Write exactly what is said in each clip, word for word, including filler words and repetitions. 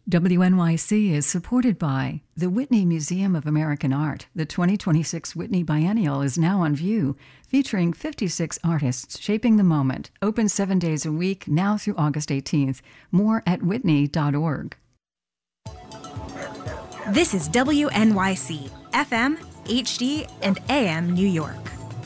W N Y C is supported by the Whitney Museum of American Art. The twenty twenty-six Whitney Biennial is now on view, featuring fifty-six artists shaping the moment. Open seven days a week, now through August eighteenth. More at whitney dot org. This is W N Y C, F M, H D, and A M New York.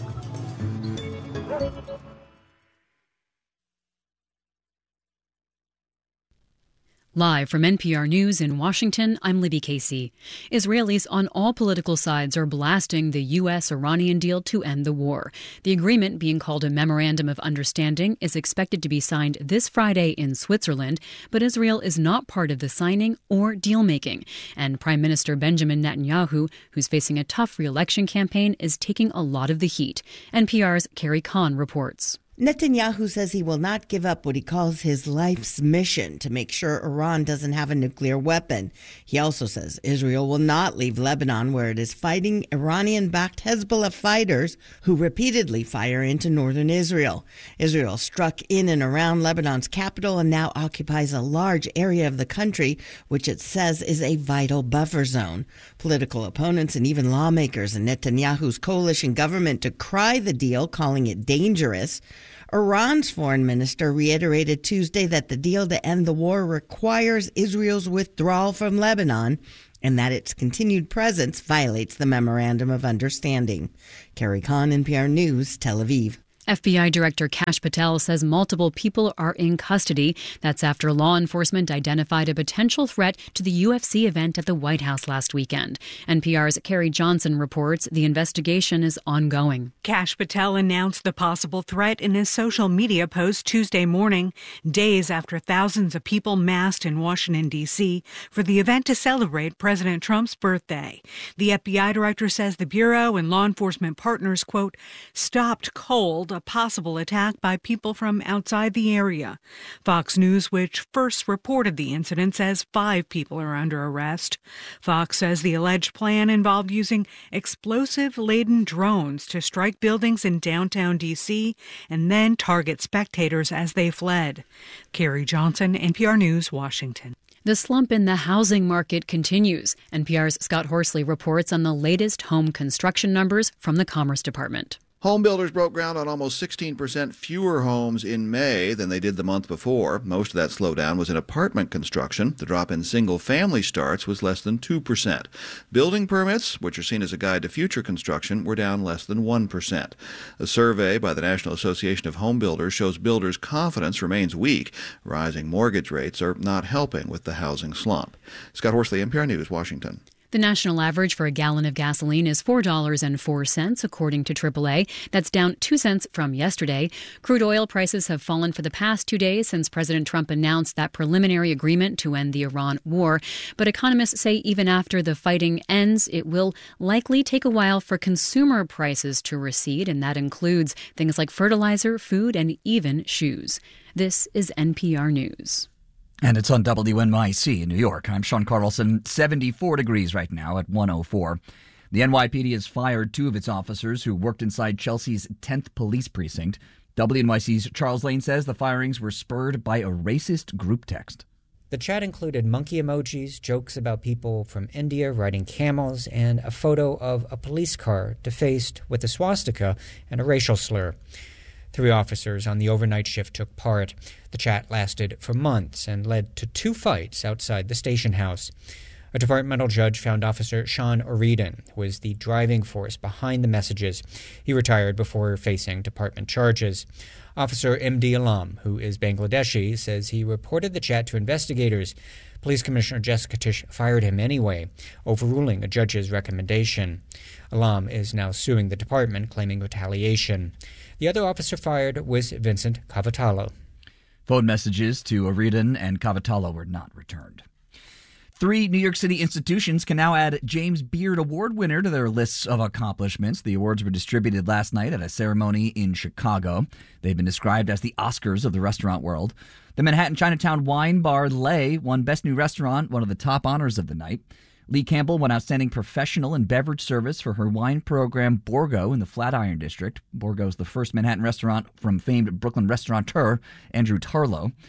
Live from N P R News in Washington, I'm Libby Casey. Israelis on all political sides are blasting the U S Iranian deal to end the war. The agreement, being called a Memorandum of Understanding, is expected to be signed this Friday in Switzerland, but Israel is not part of the signing or deal-making. And Prime Minister Benjamin Netanyahu, who's facing a tough re-election campaign, is taking a lot of the heat. N P R's Carrie Kahn reports. Netanyahu says he will not give up what he calls his life's mission to make sure Iran doesn't have a nuclear weapon. He also says Israel will not leave Lebanon, where it is fighting Iranian-backed Hezbollah fighters who repeatedly fire into northern Israel. Israel struck in and around Lebanon's capital and now occupies a large area of the country, which it says is a vital buffer zone. Political opponents and even lawmakers in Netanyahu's coalition government decry the deal, calling it dangerous. Iran's foreign minister reiterated Tuesday that the deal to end the war requires Israel's withdrawal from Lebanon and that its continued presence violates the Memorandum of Understanding. Carrie Kahn, N P R News, Tel Aviv. F B I Director Kash Patel says multiple people are in custody. That's after law enforcement identified a potential threat to the U F C event at the White House last weekend. N P R's Carrie Johnson reports the investigation is ongoing. Kash Patel announced the possible threat in his social media post Tuesday morning, days after thousands of people massed in Washington, D C for the event to celebrate President Trump's birthday. The F B I director says the Bureau and law enforcement partners, quote, stopped cold a possible attack by people from outside the area. Fox News, which first reported the incident, says five people are under arrest. Fox says the alleged plan involved using explosive-laden drones to strike buildings in downtown D C and then target spectators as they fled. Carrie Johnson, N P R News, Washington. The slump in the housing market continues. N P R's Scott Horsley reports on the latest home construction numbers from the Commerce Department. Home builders broke ground on almost sixteen percent fewer homes in May than they did the month before. Most of that slowdown was in apartment construction. The drop in single-family starts was less than two percent. Building permits, which are seen as a guide to future construction, were down less than one percent. A survey by the National Association of Home Builders shows builders' confidence remains weak. Rising mortgage rates are not helping with the housing slump. Scott Horsley, N P R News, Washington. The national average for a gallon of gasoline is four dollars and four cents, according to triple A. That's down two cents from yesterday. Crude oil prices have fallen for the past two days since President Trump announced that preliminary agreement to end the Iran war. But economists say even after the fighting ends, it will likely take a while for consumer prices to recede, and that includes things like fertilizer, food, and even shoes. This is N P R News. And it's on W N Y C in New York. I'm Sean Carlson. seventy-four degrees right now at one oh four. The N Y P D has fired two of its officers who worked inside Chelsea's tenth police precinct. W N Y C's Charles Lane says the firings were spurred by a racist group text. The chat included monkey emojis, jokes about people from India riding camels, and a photo of a police car defaced with a swastika and a racial slur. Three officers on the overnight shift took part. The chat lasted for months and led to two fights outside the station house. A departmental judge found Officer Sean Oridan was the driving force behind the messages. He retired before facing department charges. Officer M D Alam, who is Bangladeshi, says he reported the chat to investigators. Police Commissioner Jessica Tisch fired him anyway, overruling a judge's recommendation. Alam is now suing the department, claiming retaliation. The other officer fired was Vincent Cavatallo. Phone messages to Oridan and Cavatallo were not returned. Three New York City institutions can now add James Beard Award winner to their lists of accomplishments. The awards were distributed last night at a ceremony in Chicago. They've been described as the Oscars of the restaurant world. The Manhattan Chinatown wine bar Lay won Best New Restaurant, one of the top honors of the night. Lee Campbell won Outstanding Professional and Beverage Service for her wine program Borgo in the Flatiron District. Borgo is the first Manhattan restaurant from famed Brooklyn restaurateur Andrew Tarlow.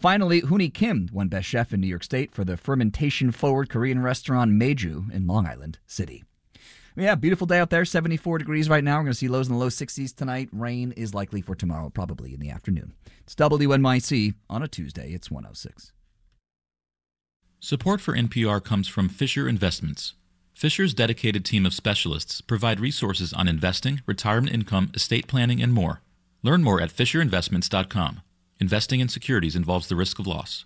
Finally, Hooni Kim won Best Chef in New York State for the fermentation-forward Korean restaurant Meju in Long Island City. Yeah, beautiful day out there, seventy-four degrees right now. We're going to see lows in the low sixties tonight. Rain is likely for tomorrow, probably in the afternoon. It's W N Y C on a Tuesday. It's one oh six. Support for N P R comes from Fisher Investments. Fisher's dedicated team of specialists provide resources on investing, retirement income, estate planning, and more. Learn more at fisher investments dot com. Investing in securities involves the risk of loss.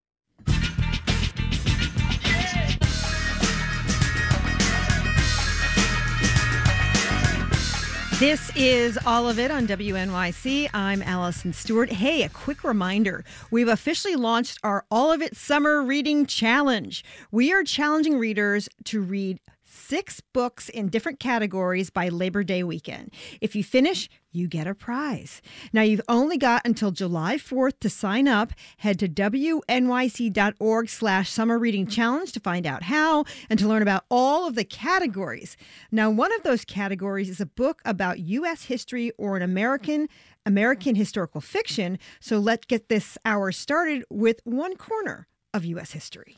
This is All of It on W N Y C. I'm Allison Stewart. Hey, a quick reminder. We've officially launched our All of It Summer Reading Challenge. We are challenging readers to read six books in different categories by Labor Day weekend. If you finish, you get a prize. Now, you've only got until July fourth to sign up. Head to W N Y C dot org slash summer reading challenge to find out how and to learn about all of the categories. Now, one of those categories is a book about U S history or an American American historical fiction. So let's get this hour started with one corner of U S history.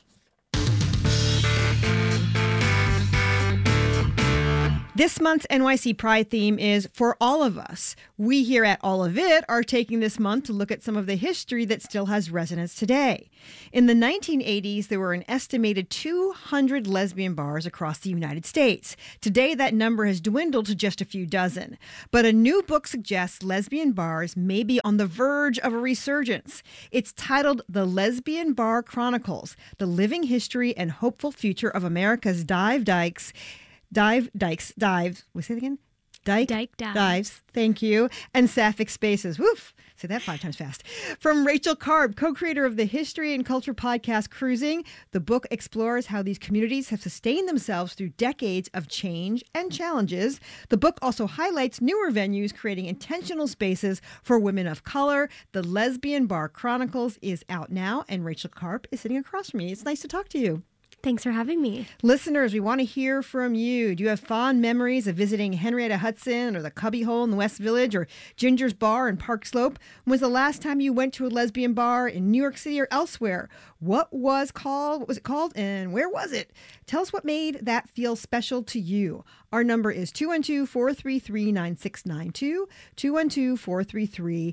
This month's N Y C Pride theme is For All of Us. We here at All of It are taking this month to look at some of the history that still has resonance today. In the nineteen eighties, there were an estimated two hundred lesbian bars across the United States. Today, that number has dwindled to just a few dozen. But a new book suggests lesbian bars may be on the verge of a resurgence. It's titled The Lesbian Bar Chronicles, The Living History and Hopeful Future of America's Dive Dykes. Dive, dykes, dives, we say it again? Dyke, Dyke dives. dives. Thank you. And sapphic spaces. Woof. Say that five times fast. From Rachel Karb, co-creator of the history and culture podcast Cruising, the book explores how these communities have sustained themselves through decades of change and challenges. The book also highlights newer venues creating intentional spaces for women of color. The Lesbian Bar Chronicles is out now, and Rachel Karb is sitting across from me. It's nice to talk to you. Thanks for having me. Listeners, we want to hear from you. Do you have fond memories of visiting Henrietta Hudson or the Cubby Hole in the West Village or Ginger's Bar in Park Slope? When was the last time you went to a lesbian bar in New York City or elsewhere? What was called? What was it called? And where was it? Tell us what made that feel special to you. Our number is two one two, four three three, nine six nine two, two one two, four three three,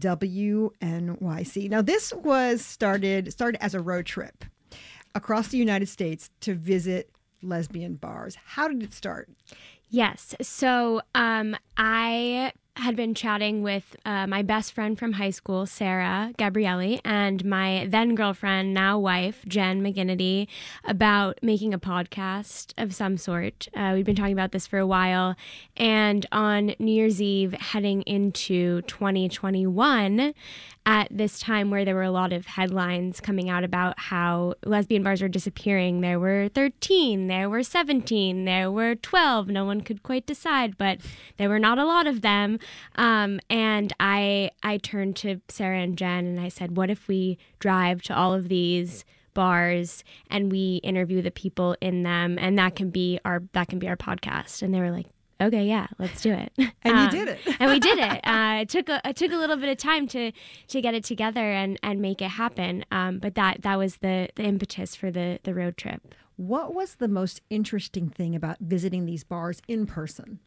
W N Y C. Now, this was started started as a road trip across the United States to visit lesbian bars. How did it start? Yes. So um, I had been chatting with uh, my best friend from high school, Sarah Gabrielli, and my then girlfriend, now wife, Jen McGinnity, about making a podcast of some sort. Uh, we've been talking about this for a while. And on New Year's Eve, heading into twenty twenty-one, at this time where there were a lot of headlines coming out about how lesbian bars are disappearing. There were thirteen, there were seventeen, there were twelve. No one could quite decide, but there were not a lot of them. Um, and I I turned to Sarah and Jen and I said, what if we drive to all of these bars and we interview the people in them, and that can be our that can be our podcast? And they were like, okay, yeah, let's do it. And um, you did it. and we did it. Uh, it took a it took a little bit of time to to get it together and, and make it happen. Um, but that that was the, the impetus for the, the road trip. What was the most interesting thing about visiting these bars in person?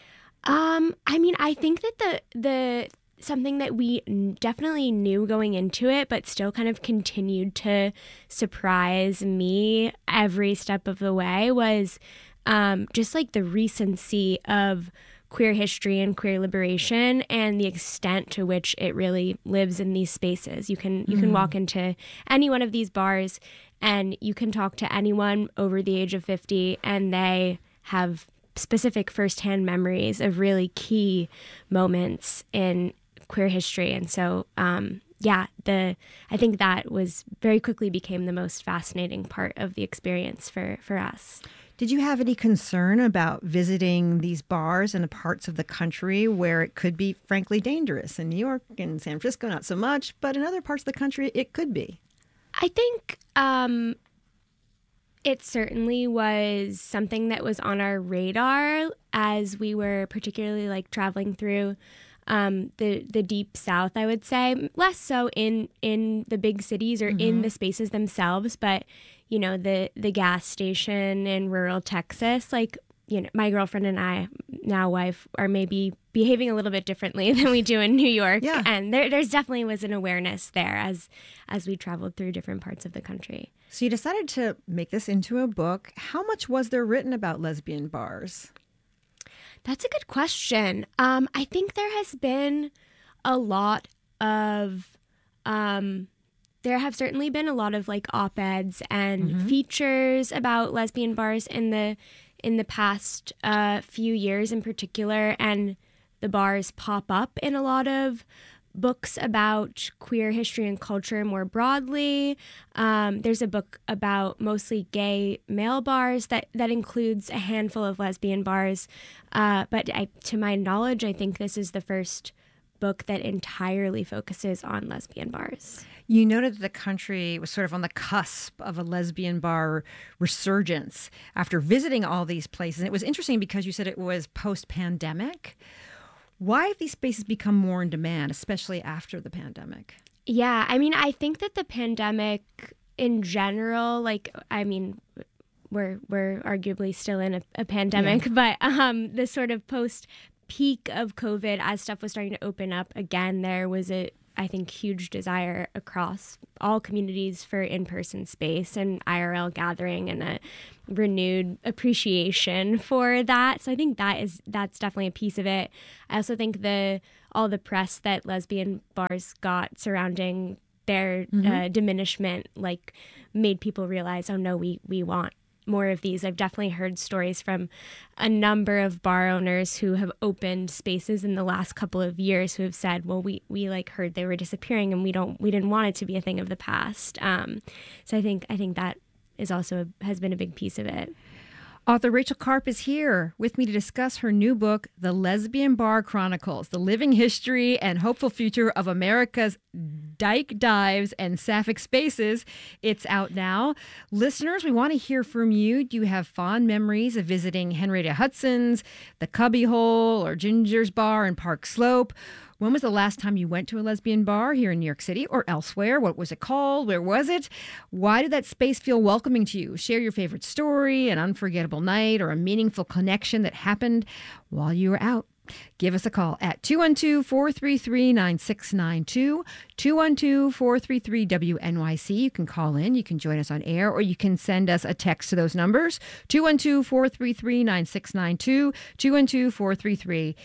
Um, I mean, I think that the the something that we definitely knew going into it, but still kind of continued to surprise me every step of the way was um, just like the recency of queer history and queer liberation and the extent to which it really lives in these spaces. You can you can mm. walk into any one of these bars and you can talk to anyone over the age of fifty, and they have specific firsthand memories of really key moments in queer history. And so, um, yeah, the I think that was very quickly became the most fascinating part of the experience for, for us. Did you have any concern about visiting these bars in parts of the country where it could be, frankly, dangerous? In New York and San Francisco, not so much, but in other parts of the country, it could be. I think um, it certainly was something that was on our radar as we were particularly like traveling through um, the the deep South, I would say, less so in in the big cities or mm-hmm. in the spaces themselves, but you know, the the gas station in rural Texas, like, you know, my girlfriend and I, now wife, are maybe behaving a little bit differently than we do in New York. Yeah. And there there's definitely was an awareness there as as we traveled through different parts of the country. So you decided to make this into a book. How much was there written about lesbian bars? That's a good question. Um, I think there has been a lot of, um, there have certainly been a lot of like op-eds and mm-hmm. features about lesbian bars in the in the past uh, few years in particular, and the bars pop up in a lot of books about queer history and culture more broadly. Um, there's a book about mostly gay male bars that, that includes a handful of lesbian bars. Uh, but I, to my knowledge, I think this is the first book that entirely focuses on lesbian bars. You noted that the country was sort of on the cusp of a lesbian bar resurgence after visiting all these places. And it was interesting because you said it was post-pandemic. Why have these spaces become more in demand, especially after the pandemic? Yeah, I mean, I think that the pandemic in general, like, I mean, we're we're arguably still in a, a pandemic, yeah. but um, the sort of post peak of COVID, as stuff was starting to open up again, there was a, I think, huge desire across all communities for in-person space and I R L gathering and a renewed appreciation for that. So I think that is that's definitely a piece of it. I also think the all the press that lesbian bars got surrounding their mm-hmm. uh, diminishment, like, made people realize, oh no, we we want more of these. I've definitely heard stories from a number of bar owners who have opened spaces in the last couple of years who have said, well, we, we like heard they were disappearing and we don't, we didn't want it to be a thing of the past. Um, so I think, I think that is also, a, has been a big piece of it. Author Rachel Karp is here with me to discuss her new book, The Lesbian Bar Chronicles, the living history and hopeful future of America's dyke dives and sapphic spaces. It's out now. Listeners, we want to hear from you. Do you have fond memories of visiting Henrietta Hudson's, the Cubby Hole, or Ginger's Bar in Park Slope? When was the last time you went to a lesbian bar here in New York City or elsewhere? What was it called? Where was it? Why did that space feel welcoming to you? Share your favorite story, an unforgettable night, or a meaningful connection that happened while you were out. Give us a call at two one two, four three three, nine six nine two, two one two, four three three, W N Y C. You can call in, you can join us on air, or you can send us a text to those numbers, two one two, four three three, nine six nine two, two one two, four three three,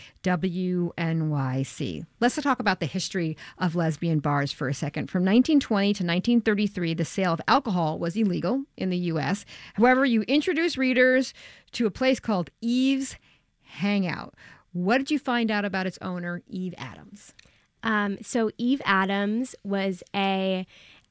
W N Y C. Let's talk about the history of lesbian bars for a second. From nineteen twenty to nineteen thirty-three, the sale of alcohol was illegal in the U S. However, you introduce readers to a place called Eve's Hangout. What did you find out about its owner, Eve Adams? Um, so Eve Adams was a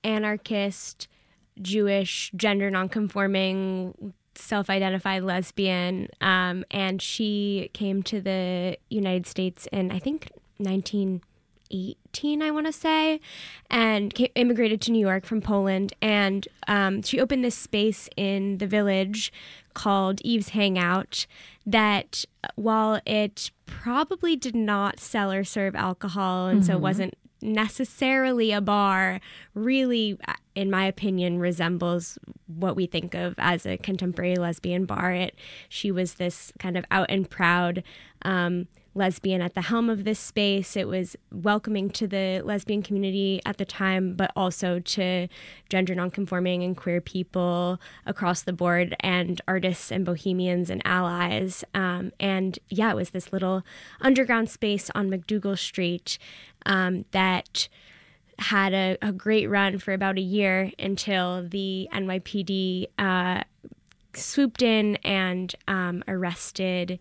anarchist, Jewish, gender nonconforming, self-identified lesbian, um, and she came to the United States in, I think, nineteen eighteen, I want to say, and came, immigrated to New York from Poland. And um, she opened this space in the Village called Eve's Hangout that, while it probably did not sell or serve alcohol, and mm-hmm. so wasn't necessarily a bar, really, in my opinion, resembles what we think of as a contemporary lesbian bar. It, she was this kind of out and proud um, lesbian at the helm of this space. It was welcoming to the lesbian community at the time, but also to gender nonconforming and queer people across the board, and artists and bohemians and allies. Um, and yeah, it was this little underground space on McDougal Street um, that had a, a great run for about a year until the N Y P D uh, swooped in and um, arrested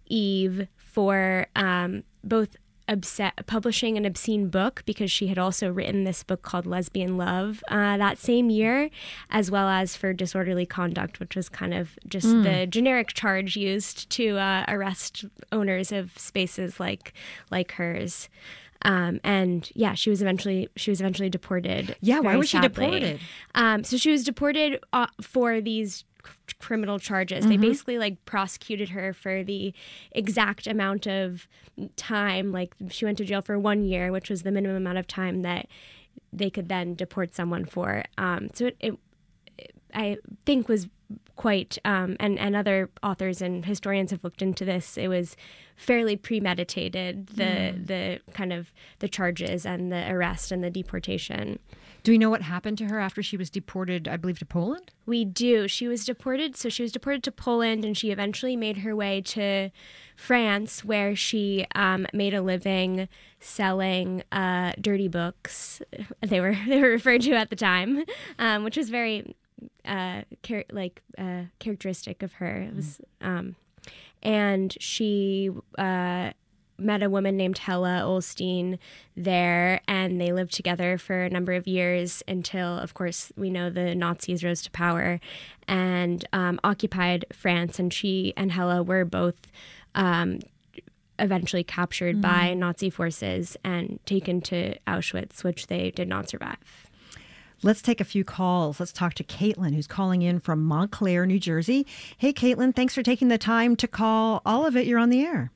Eve for um, both obs- publishing an obscene book, because she had also written this book called Lesbian Love uh, that same year, as well as for disorderly conduct, which was kind of just mm. the generic charge used to uh, arrest owners of spaces like like hers. Um, and yeah, she was eventually she was eventually deported. Yeah, why was sadly. she deported? Um, so she was deported uh, for these c- criminal charges. Mm-hmm. They basically like prosecuted her for the exact amount of time. Like she went to jail for one year, which was the minimum amount of time that they could then deport someone for. Um, so it, it, I think, was quite, um, and, and other authors and historians have looked into this, it was fairly premeditated, the mm. the kind of the charges and the arrest and the deportation. Do we know what happened to her after she was deported, I believe, to Poland? We do. She was deported. So she was deported to Poland, and she eventually made her way to France, where she um, made a living selling uh, dirty books. They were they were referred to at the time, um, which was very uh, char- like uh, characteristic of her. It was, um, and she uh, met a woman named Hella Olstein there, and they lived together for a number of years until, of course, we know the Nazis rose to power and um, occupied France. And she and Hella were both um, eventually captured mm-hmm. by Nazi forces and taken to Auschwitz, which they did not survive. Let's take a few calls. Let's talk to Caitlin, who's calling in from Montclair, New Jersey. Hey, Caitlin, thanks for taking the time to call All of It. You're on the air.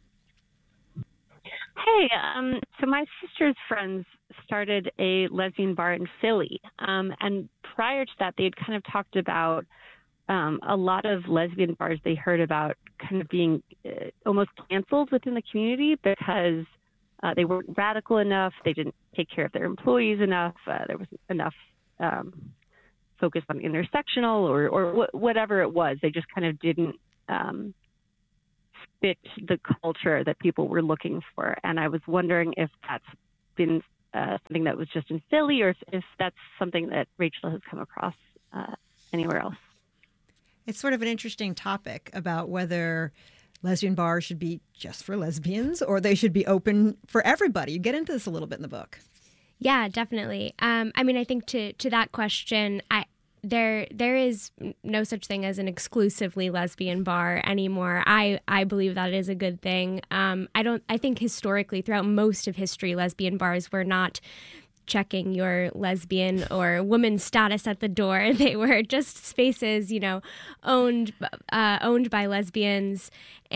Hey, um, so my sister's friends started a lesbian bar in Philly. Um, and prior to that, they had kind of talked about um, a lot of lesbian bars they heard about kind of being uh, almost canceled within the community because uh, they weren't radical enough. They didn't take care of their employees enough. Uh, there wasn't enough um, focus on intersectional or, or wh- whatever it was. They just kind of didn't um, fit the culture that people were looking for. And I was wondering if that's been uh, something that was just in Philly, or if, if that's something that Rachel has come across uh, anywhere else. It's sort of an interesting topic about whether lesbian bars should be just for lesbians or they should be open for everybody. You get into this a little bit in the book. Yeah, definitely. Um, I mean, I think to, to that question, I, there there is no such thing as an exclusively lesbian bar anymore. I, I believe that is a good thing. Um, I don't. I think historically, throughout most of history, lesbian bars were not checking your lesbian or woman status at the door. They were just spaces, you know, owned uh, owned by lesbians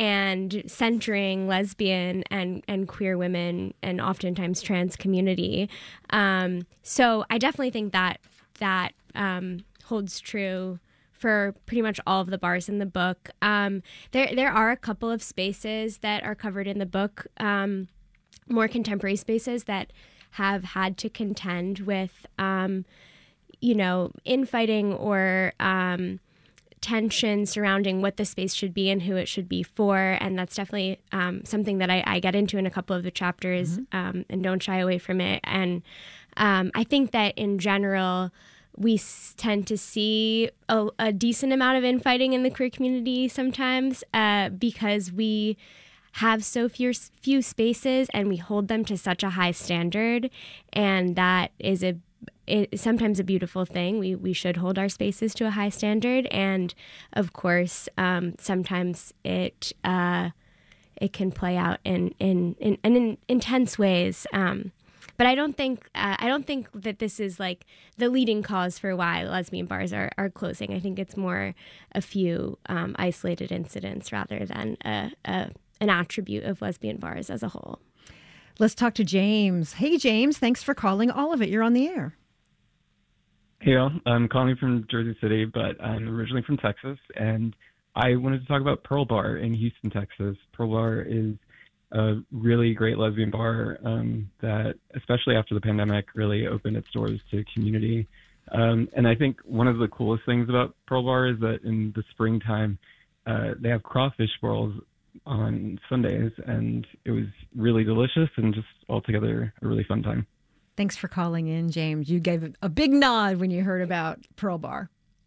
and centering lesbian and, and queer women and oftentimes trans community. Um, so I definitely think that that um, holds true for pretty much all of the bars in the book. Um, there there are a couple of spaces that are covered in the book, um, more contemporary spaces that have had to contend with, um, you know, infighting or um, tension surrounding what the space should be and who it should be for. And that's definitely um, something that I, I get into in a couple of the chapters mm-hmm. um, and don't shy away from it. And um, I think that in general, we s- tend to see a, a decent amount of infighting in the queer community sometimes uh, because we have so few few spaces and we hold them to such a high standard, and that is a is sometimes a beautiful thing. We we should hold our spaces to a high standard, and of course, um, sometimes it uh, it can play out in in in, in, in intense ways. Um, but I don't think uh, I don't think that this is like the leading cause for why lesbian bars are, are closing. I think it's more a few um, isolated incidents rather than a, a an attribute of lesbian bars as a whole. Let's talk to James. Hey, James, thanks for calling All of It. You're on the air. Hey, all. I'm calling from Jersey City, but I'm originally from Texas, and I wanted to talk about Pearl Bar in Houston, Texas. Pearl Bar is a really great lesbian bar um, that, especially after the pandemic, really opened its doors to community. Um, and I think one of the coolest things about Pearl Bar is that in the springtime, uh, they have crawfish boils on Sundays, and it was really delicious and just altogether a really fun time. Thanks for calling in, James. You gave a big nod when you heard about Pearl Bar.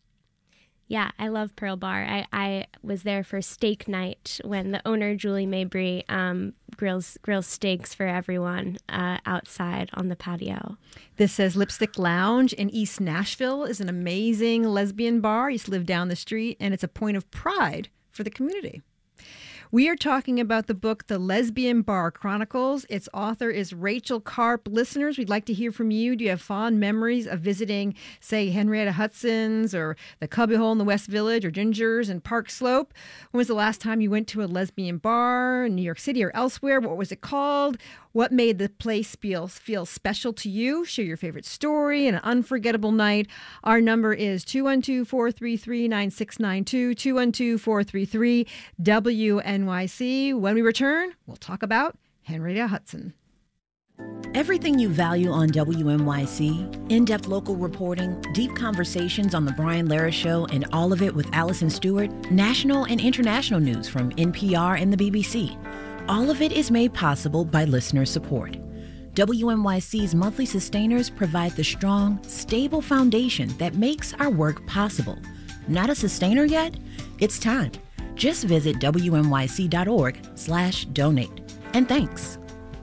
Yeah, I love Pearl Bar. I, I was there for steak night when the owner, Julie Mabry, um, grills grills steaks for everyone uh, outside on the patio. This says Lipstick Lounge in East Nashville is an amazing lesbian bar. I used to live down the street, and it's a point of pride for the community. We are talking about the book, The Lesbian Bar Chronicles. Its author is Rachel Karp. Listeners, we'd like to hear from you. Do you have fond memories of visiting, say, Henrietta Hudson's or the Cubbyhole in the West Village or Ginger's in Park Slope? When was the last time you went to a lesbian bar in New York City or elsewhere? What was it called? What made the place feel, feel special to you? Share your favorite story and an unforgettable night. Our number is two one two, four three three, nine six nine two, two one two, four three three, W N Y C. When we return, we'll talk about Henrietta Hudson. Everything you value on W N Y C, in-depth local reporting, deep conversations on The Brian Lara Show, and all of it with Allison Stewart, national and international news from N P R and the B B C. All of it is made possible by listener support. W N Y C's monthly sustainers provide the strong, stable foundation that makes our work possible. Not a sustainer yet? It's time. Just visit W N Y C dot org slash donate. And thanks.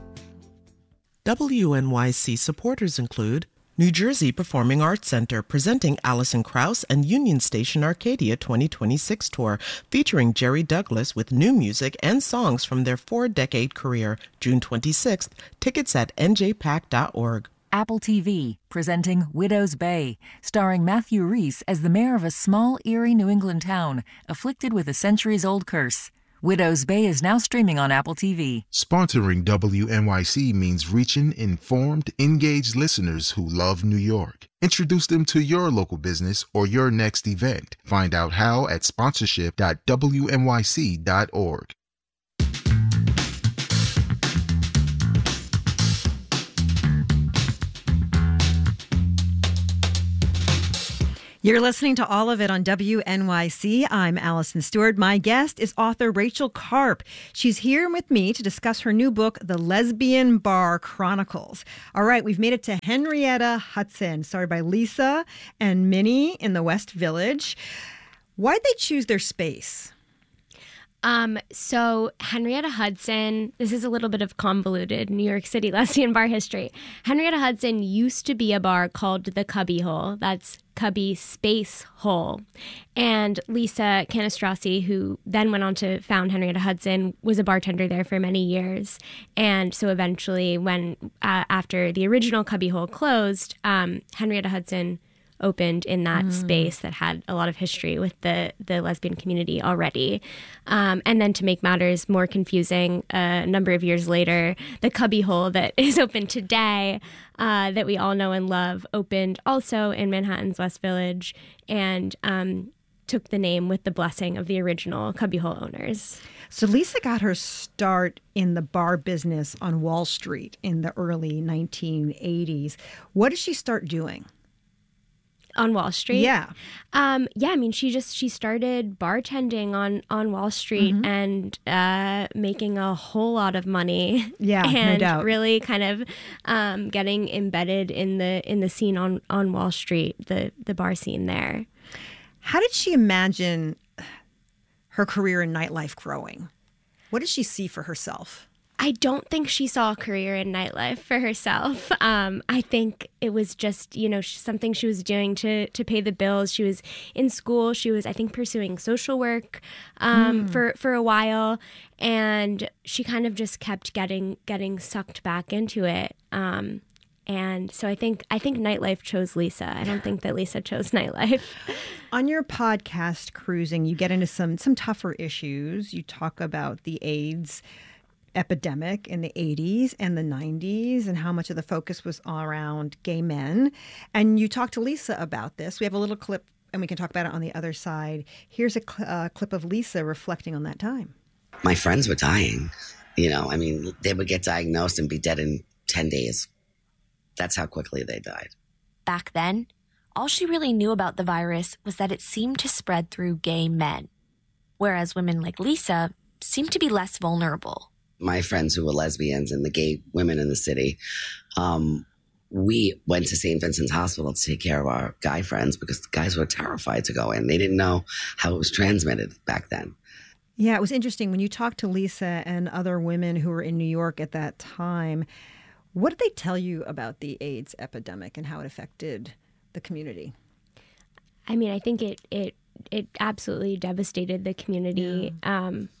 W N Y C supporters include New Jersey Performing Arts Center presenting Alison Krauss and Union Station Arcadia twenty twenty-six tour featuring Jerry Douglas with new music and songs from their four-decade career. June twenty-sixth. Tickets at N J pack dot org. Apple T V presenting Widow's Bay, starring Matthew Rhys as the mayor of a small, eerie New England town afflicted with a centuries-old curse. Widow's Bay is now streaming on Apple T V. Sponsoring W N Y C means reaching informed, engaged listeners who love New York. Introduce them to your local business or your next event. Find out how at sponsorship dot W N Y C dot org. You're listening to All of It on W N Y C. I'm Allison Stewart. My guest is author Rachel Karp. She's here with me to discuss her new book, The Lesbian Bar Chronicles. All right, we've made it to Henrietta Hudson, starred by Lisa and Minnie in the West Village. Why'd they choose their space? Um, so Henrietta Hudson, this is a little bit of convoluted New York City lesbian bar history. Henrietta Hudson used to be a bar called the Cubbyhole. That's Cubby Space Hole. And Lisa Canastrossi, who then went on to found Henrietta Hudson, was a bartender there for many years. And so eventually when, uh, after the original Cubbyhole closed, um, Henrietta Hudson opened in that mm. space that had a lot of history with the, the lesbian community already. Um, and then to make matters more confusing, uh, a number of years later, the Cubbyhole that is open today, uh, that we all know and love, opened also in Manhattan's West Village and um, took the name with the blessing of the original Cubbyhole owners. So Lisa got her start in the bar business on Wall Street in the early nineteen eighties. What did she start doing? On Wall Street? Yeah. Um, yeah, I mean, she just, she started bartending on, on Wall Street mm-hmm. and uh, making a whole lot of money. Yeah, and no doubt. really kind of um, getting embedded in the in the scene on, on Wall Street, the, the bar scene there. How did she imagine her career in nightlife growing? What did she see for herself? I don't think she saw a career in nightlife for herself. Um, I think it was just, you know, something she was doing to to pay the bills. She was in school. She was, I think, pursuing social work um, mm. for for a while, and she kind of just kept getting getting sucked back into it. Um, and so I think I think nightlife chose Lisa. I don't think that Lisa chose nightlife. On your podcast, Cruising, you get into some some tougher issues. You talk about the AIDS epidemic in the eighties and the nineties and how much of the focus was around gay men. And you talked to Lisa about this. We have a little clip and we can talk about it on the other side. Here's a cl- uh, clip of Lisa reflecting on that time. My friends were dying. You know, I mean, they would get diagnosed and be dead in ten days. That's how quickly they died. Back then, all she really knew about the virus was that it seemed to spread through gay men, whereas women like Lisa seemed to be less vulnerable. My friends who were lesbians and the gay women in the city, um, we went to Saint Vincent's Hospital to take care of our guy friends because the guys were terrified to go in. They didn't know how it was transmitted back then. Yeah, it was interesting. When you talked to Lisa and other women who were in New York at that time, what did they tell you about the AIDS epidemic and how it affected the community? I mean, I think it it, it absolutely devastated the community. Yeah. Um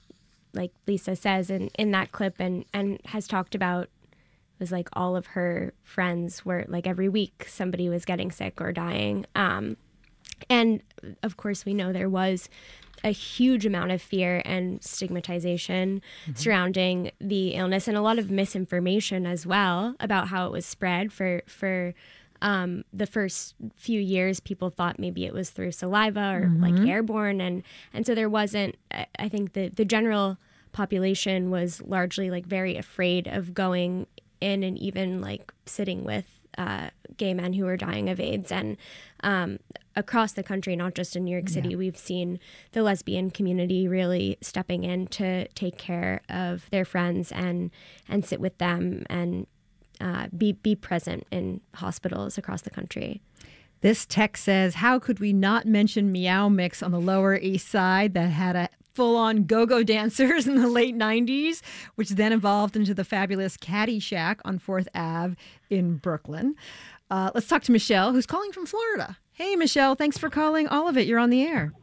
like Lisa says in, in that clip, and, and has talked about, was like all of her friends were like every week somebody was getting sick or dying. Um, and of course, we know there was a huge amount of fear and stigmatization mm-hmm. surrounding the illness, and a lot of misinformation as well about how it was spread. For for um, the first few years, people thought maybe it was through saliva or mm-hmm. like airborne, and and so there wasn't. I think the the general population was largely like very afraid of going in and even like sitting with uh, gay men who were dying of AIDS. And um, across the country, not just in New York City, yeah. we've seen the lesbian community really stepping in to take care of their friends and and sit with them and uh, be be present in hospitals across the country. This text says, how could we not mention Meow Mix on the Lower East Side that had a full-on go-go dancers in the late nineties, which then evolved into the fabulous Caddy Shack on fourth Avenue in Brooklyn. Uh, let's talk to Michelle, who's calling from Florida. Hey, Michelle, thanks for calling All of It. You're on the air.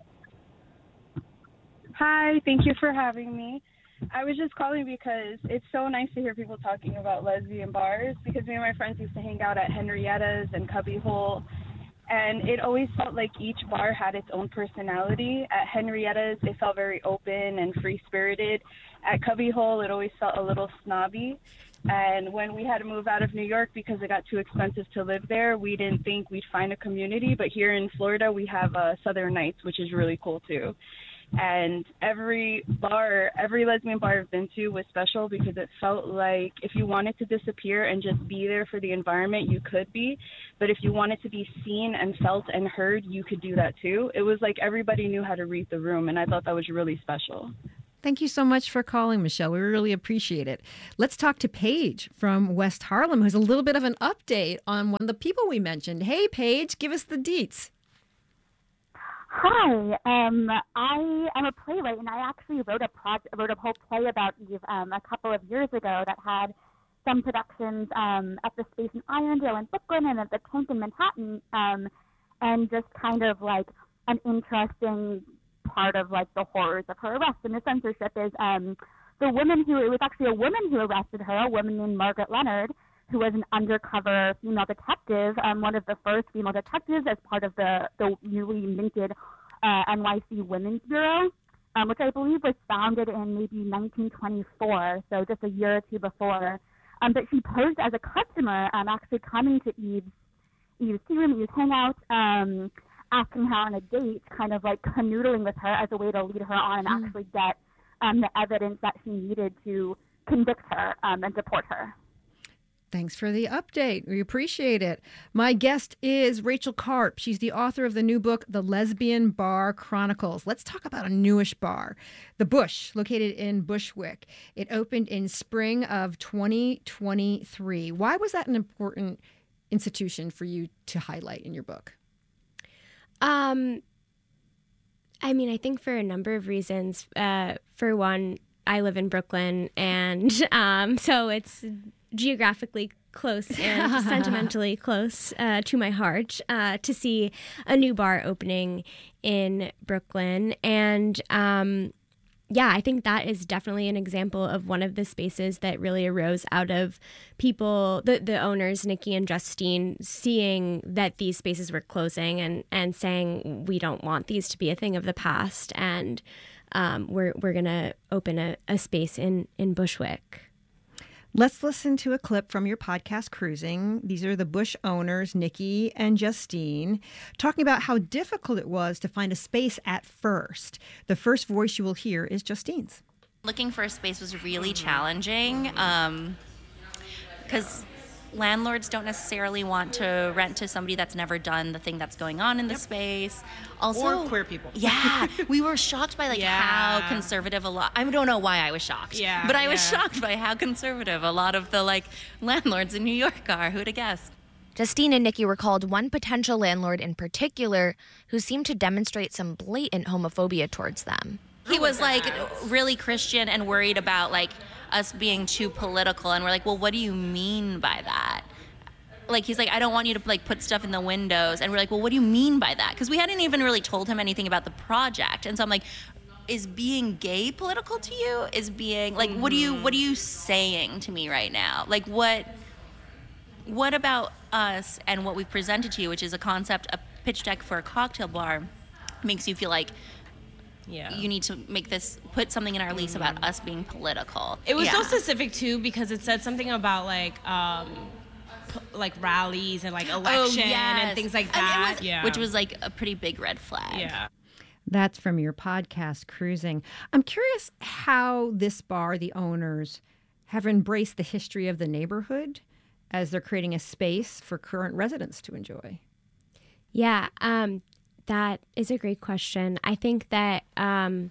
Hi, thank you for having me. I was just calling because it's so nice to hear people talking about lesbian bars, because me and my friends used to hang out at Henrietta's and Cubbyhole, and it always felt like each bar had its own personality. At Henrietta's, it felt very open and free-spirited. At Cubbyhole, it always felt a little snobby. And when we had to move out of New York because it got too expensive to live there, we didn't think we'd find a community. But here in Florida, we have uh, Southern Nights, which is really cool, too. And every bar, every lesbian bar I've been to was special because it felt like if you wanted to disappear and just be there for the environment, you could be. But if you wanted to be seen and felt and heard, you could do that too. It was like everybody knew how to read the room, and I thought that was really special. Thank you so much for calling, Michelle. We really appreciate it. Let's talk to Paige from West Harlem, who has a little bit of an update on one of the people we mentioned. Hey, Paige, give us the deets. Hi, um, I am a playwright, and I actually wrote a project, wrote a whole play about Eve um, a couple of years ago that had some productions um, at the Space in Irondale in Brooklyn and at the Tank in Manhattan, um, and just kind of like an interesting part of like the horrors of her arrest and the censorship is um, the woman who, it was actually a woman who arrested her, a woman named Margaret Leonard, who was an undercover female detective, um, one of the first female detectives as part of the, the newly minted uh, N Y C Women's Bureau, um, which I believe was founded in maybe nineteen twenty-four, so just a year or two before. Um, but she posed as a customer, um, actually coming to Eve's, Eve's tea room, Eve's hangout, um, asking her on a date, kind of like canoodling with her as a way to lead her on and mm. actually get um, the evidence that she needed to convict her um, and deport her. Thanks for the update. We appreciate it. My guest is Rachel Karp. She's the author of the new book, The Lesbian Bar Chronicles. Let's talk about a newish bar, The Bush, located in Bushwick. It opened in spring of twenty twenty-three. Why was that an important institution for you to highlight in your book? Um, I mean, I think for a number of reasons. Uh, for one, I live in Brooklyn, and um, so it's geographically close and sentimentally close uh, to my heart uh, to see a new bar opening in Brooklyn. And um, yeah, I think that is definitely an example of one of the spaces that really arose out of people, the, the owners, Nikki and Justine, seeing that these spaces were closing and, and saying, we don't want these to be a thing of the past. And um, we're we're going to open a, a space in, in Bushwick. Let's listen to a clip from your podcast, Cruising. These are the Bush owners, Nikki and Justine, talking about how difficult it was to find a space at first. The first voice you will hear is Justine's. Looking for a space was really challenging um, because landlords don't necessarily want to rent to somebody that's never done the thing that's going on in the yep. space. Also, or queer people. Yeah, we were shocked by like yeah. how conservative a lot. I don't know why I was shocked. Yeah, but I yeah. was shocked by how conservative a lot of the like landlords in New York are. Who'd have guessed? Justine and Nikki recalled one potential landlord in particular who seemed to demonstrate some blatant homophobia towards them. He was like really Christian and worried about like us being too political, and we're like, well, what do you mean by that? Like, he's like, I don't want you to like put stuff in the windows, and we're like, well, what do you mean by that? Because we hadn't even really told him anything about the project, and so I'm like, is being gay political to you? Is being like mm-hmm. what are you what are you saying to me right now? Like what what about us and what we've presented to you, which is a concept, a pitch deck for a cocktail bar, makes you feel like yeah. you need to make this, put something in our lease mm-hmm. about us being political. It was yeah. so specific too because it said something about like um like rallies and like election oh, yes. and things like that. Was, yeah. Which was like a pretty big red flag. Yeah. That's from your podcast, Cruising. I'm curious how this bar, the owners, have embraced the history of the neighborhood as they're creating a space for current residents to enjoy. Yeah, um, that is a great question. I think that um,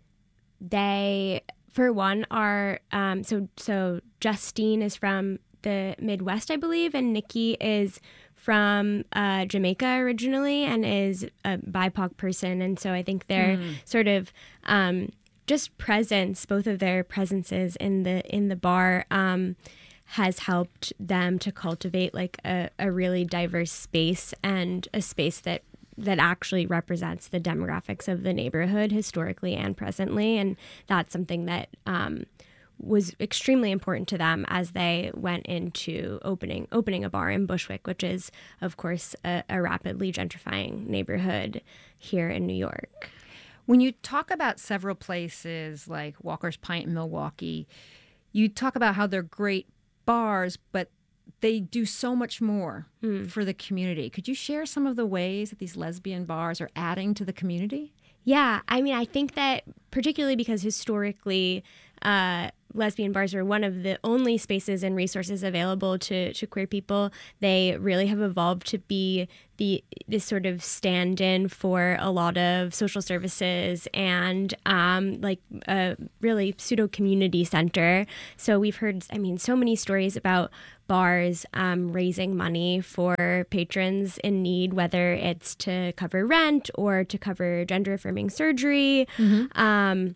they, for one, are um, so so. Justine is from the Midwest, I believe, and Nikki is from uh, Jamaica originally and is a B I P O C person, and so I think their mm. sort of um, just presence, both of their presences in the in the bar. Um, has helped them to cultivate like a, a really diverse space and a space that that actually represents the demographics of the neighborhood historically and presently. And that's something that um, was extremely important to them as they went into opening opening a bar in Bushwick, which is, of course, a, a rapidly gentrifying neighborhood here in New York. When you talk about several places like Walker's Pint in Milwaukee, you talk about how they're great bars, but they do so much more mm. for the community. Could you share some of the ways that these lesbian bars are adding to the community? Yeah, I mean, I think that particularly because historically uh, lesbian bars are one of the only spaces and resources available to, to queer people, they really have evolved to be the this sort of stand-in for a lot of social services and um, like a really pseudo-community center. So we've heard, I mean, so many stories about bars um, raising money for patrons in need, whether it's to cover rent or to cover gender-affirming surgery. Mm-hmm. Um,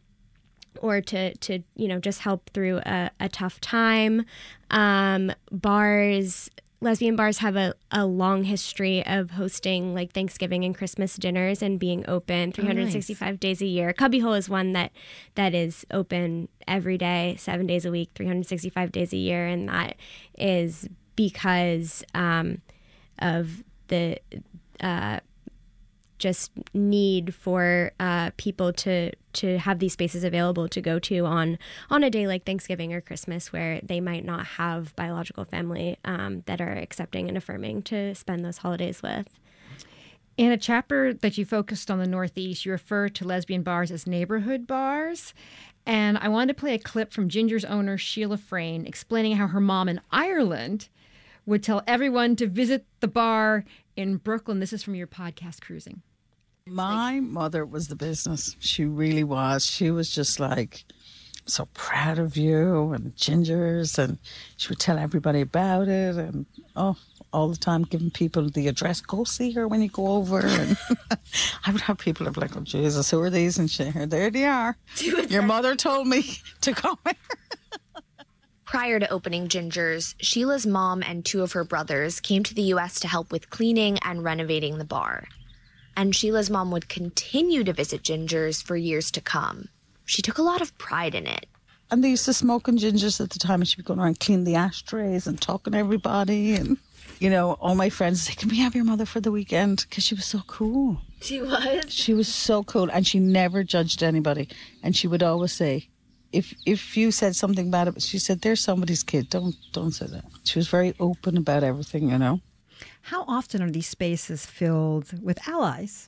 or to, to, you know, just help through a, a tough time. Um, bars, lesbian bars have a, a long history of hosting like Thanksgiving and Christmas dinners and being open three hundred sixty-five oh, nice. days a year. Cubbyhole is one that, that is open every day, seven days a week, three hundred sixty-five days a year. And that is because um, of the uh, just need for uh, people to to have these spaces available to go to on on a day like Thanksgiving or Christmas, where they might not have biological family um, that are accepting and affirming to spend those holidays with. In a chapter that you focused on the Northeast, you refer to lesbian bars as neighborhood bars. And I wanted to play a clip from Ginger's owner, Sheila Frayne, explaining how her mom in Ireland would tell everyone to visit the bar in Brooklyn. This is from your podcast, Cruising. My mother was the business. She really was. She was just like, so proud of you and Ginger's, and she would tell everybody about it, and oh, all the time giving people the address. Go see her when you go over. And I would have people be like, oh Jesus, who are these? And she, there they are. Your mother told me to come here. Prior to opening Ginger's, Sheila's mom and two of her brothers came to the U S to help with cleaning and renovating the bar. And Sheila's mom would continue to visit Ginger's for years to come. She took a lot of pride in it. And they used to smoke in Ginger's at the time, and she'd be going around cleaning the ashtrays and talking to everybody. And, you know, all my friends say, can we have your mother for the weekend? Because she was so cool. She was? She was so cool, and she never judged anybody. And she would always say, if if you said something bad about it, she said, there's somebody's kid. Don't, don't say that. She was very open about everything, you know. How often are these spaces filled with allies?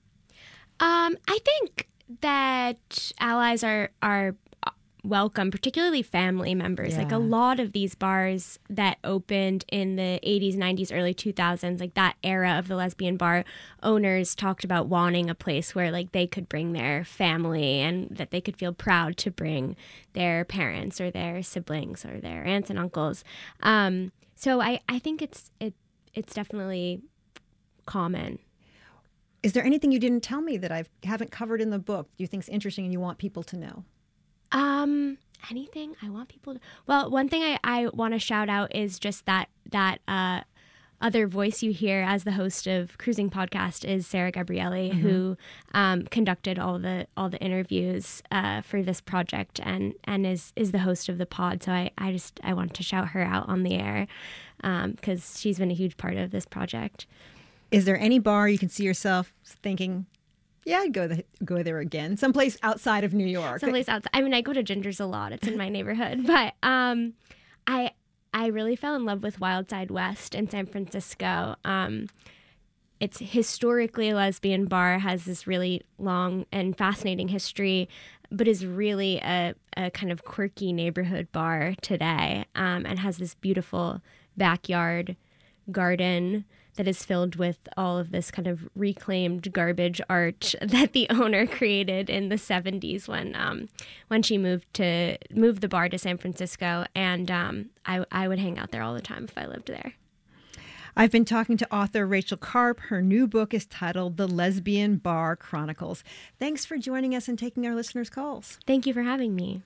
Um, I think that allies are are welcome, particularly family members. Yeah. Like a lot of these bars that opened in the eighties, nineties, early two thousands, like that era of the lesbian bar, owners talked about wanting a place where like they could bring their family and that they could feel proud to bring their parents or their siblings or their aunts and uncles. Um, so I, I think it's it. It's definitely common. Is there anything you didn't tell me that I haven't covered in the book you think is interesting and you want people to know? Um, anything I want people to... Well, one thing I, I want to shout out is just that that uh, other voice you hear as the host of Cruising Podcast is Sarah Gabrielli, Mhm. who um, conducted all the all the interviews uh, for this project and and is is the host of the pod. So I, I just I want to shout her out on the air because um, she's been a huge part of this project. Is there any bar you can see yourself thinking, yeah, I'd go, the, go there again, someplace outside of New York? Someplace outside. I mean, I go to Ginger's a lot. It's in my neighborhood. But um, I I really fell in love with Wild Side West in San Francisco. Um, it's historically a lesbian bar, has this really long and fascinating history, but is really a, a kind of quirky neighborhood bar today, um, and has this beautiful backyard garden that is filled with all of this kind of reclaimed garbage art that the owner created in the seventies when um, when she moved to moved the bar to San Francisco, and um, I, I would hang out there all the time if I lived there. I've been talking to author Rachel Karp. Her new book is titled The Lesbian Bar Chronicles. Thanks for joining us and taking our listeners' calls. Thank you for having me.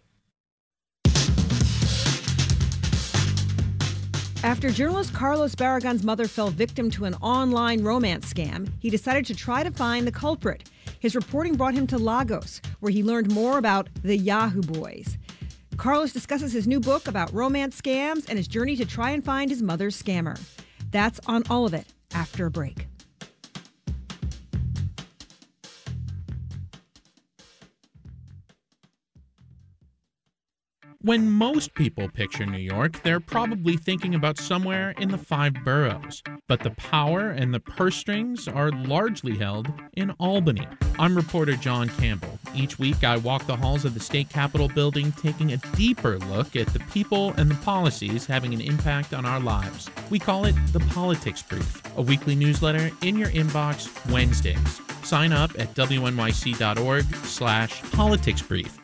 After journalist Carlos Barragan's mother fell victim to an online romance scam, he decided to try to find the culprit. His reporting brought him to Lagos, where he learned more about the Yahoo Boys. Carlos discusses his new book about romance scams and his journey to try and find his mother's scammer. That's on All of It after a break. When most people picture New York, they're probably thinking about somewhere in the five boroughs. But the power and the purse strings are largely held in Albany. I'm reporter John Campbell. Each week I walk the halls of the state capitol building, taking a deeper look at the people and the policies having an impact on our lives. We call it the Politics Brief, a weekly newsletter in your inbox Wednesdays. Sign up at W N Y C dot org slash politics brief.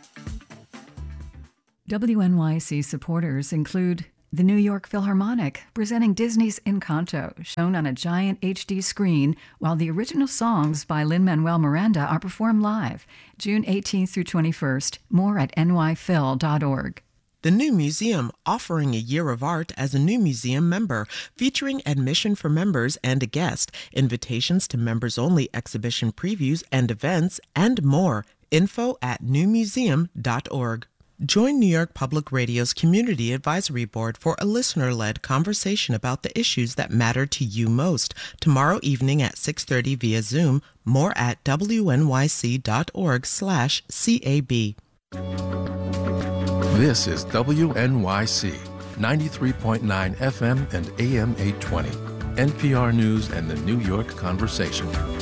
W N Y C supporters include the New York Philharmonic, presenting Disney's Encanto, shown on a giant H D screen, while the original songs by Lin-Manuel Miranda are performed live, June eighteenth through twenty-first. More at N Y phil dot org. The New Museum, offering a year of art as a New Museum member, featuring admission for members and a guest, invitations to members-only exhibition previews and events, and more. Info at new museum dot org. Join New York Public Radio's Community Advisory Board for a listener-led conversation about the issues that matter to you most. Tomorrow evening at six thirty via Zoom. More at W N Y C dot org slash C A B. This is W N Y C, ninety-three point nine F M and A M eight twenty. N P R News and the New York Conversation.